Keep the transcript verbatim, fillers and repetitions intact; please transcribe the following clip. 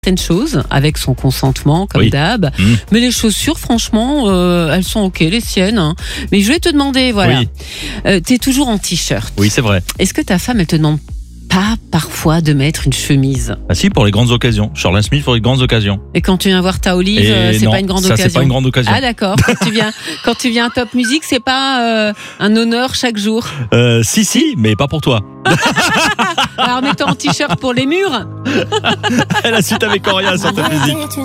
certaines choses avec son consentement comme Oui. d'hab, Mmh. mais les chaussures franchement euh, elles sont ok, les siennes hein. Mais je vais te demander, voilà, Oui. euh, t'es toujours en t-shirt, Oui, c'est vrai. est-ce que ta femme elle te demande pas parfois de mettre une chemise? Ah si, pour les grandes occasions. Charles Smith pour les grandes occasions. Et quand tu viens voir ta Olive, Et euh, c'est non, pas une grande ça, occasion. c'est pas une grande occasion. Ah d'accord, quand tu viens quand tu viens à Top Music, c'est pas euh, un honneur chaque jour. Euh, si, si, mais pas pour toi. Alors mets-toi en t-shirt pour les murs. La suite avec Coria sur Top Music.